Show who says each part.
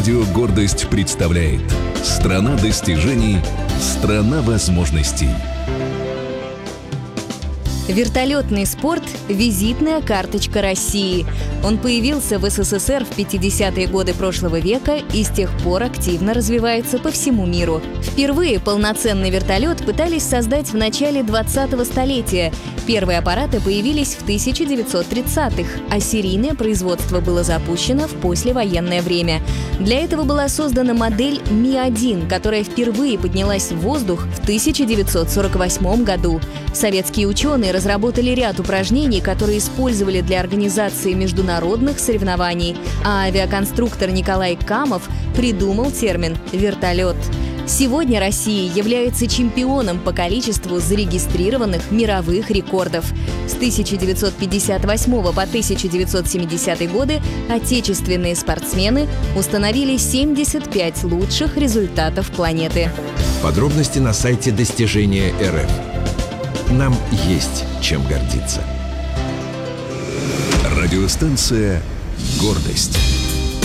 Speaker 1: Радио «Гордость» представляет «Страна достижений, страна возможностей».
Speaker 2: Вертолетный спорт – визитная карточка России. Он появился в СССР в 50-е годы прошлого века и с тех пор активно развивается по всему миру. Впервые полноценный вертолет пытались создать в начале 20-го столетия. Первые аппараты появились в 1930-х, а серийное производство было запущено в послевоенное время. Для этого была создана модель Ми-1, которая впервые поднялась в воздух в 1948 году. Советские ученые разработали ряд упражнений, которые использовали для организации международных соревнований, а авиаконструктор Николай Камов придумал термин «вертолет». Сегодня Россия является чемпионом по количеству зарегистрированных мировых рекордов. С 1958 по 1970 годы отечественные спортсмены установили 75 лучших результатов планеты.
Speaker 3: Подробности на сайте Достижения РФ. Нам есть чем гордиться.
Speaker 1: Радиостанция «Гордость».